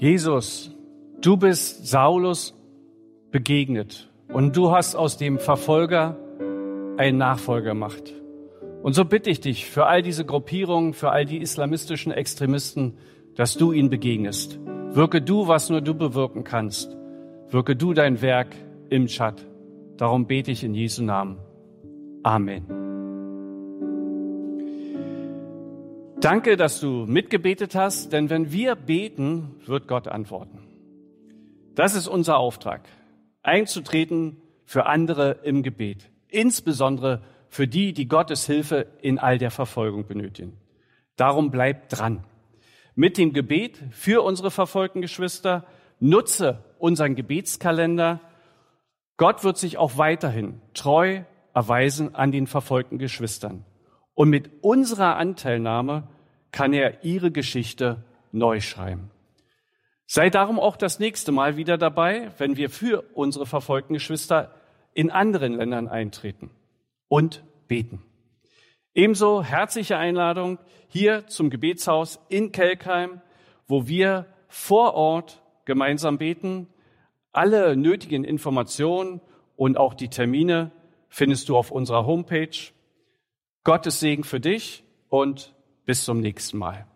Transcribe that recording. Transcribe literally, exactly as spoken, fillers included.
Jesus, du bist Saulus begegnet und du hast aus dem Verfolger einen Nachfolger gemacht. Und so bitte ich dich für all diese Gruppierungen, für all die islamistischen Extremisten, dass du ihnen begegnest. Wirke du, was nur du bewirken kannst. Wirke du dein Werk im Tschad. Darum bete ich in Jesu Namen. Amen. Danke, dass du mitgebetet hast, denn wenn wir beten, wird Gott antworten. Das ist unser Auftrag, einzutreten für andere im Gebet, insbesondere für die, die Gottes Hilfe in all der Verfolgung benötigen. Darum bleib dran. Mit dem Gebet für unsere verfolgten Geschwister, nutze unseren Gebetskalender. Gott wird sich auch weiterhin treu erweisen an den verfolgten Geschwistern. Und mit unserer Anteilnahme kann er ihre Geschichte neu schreiben. Sei darum auch das nächste Mal wieder dabei, wenn wir für unsere verfolgten Geschwister in anderen Ländern eintreten und beten. Ebenso herzliche Einladung hier zum Gebetshaus in Kelkheim, wo wir vor Ort gemeinsam beten. Alle nötigen Informationen und auch die Termine findest du auf unserer Homepage. Gottes Segen für dich und bis zum nächsten Mal.